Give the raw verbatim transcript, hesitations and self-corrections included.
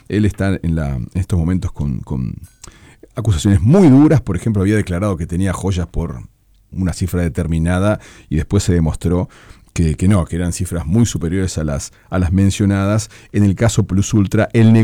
Él está en, la, en estos momentos con, con acusaciones muy duras. Por ejemplo, había declarado que tenía joyas por una cifra determinada y después se demostró que, que no, que eran cifras muy superiores a las, a las mencionadas. En el caso Plus Ultra, el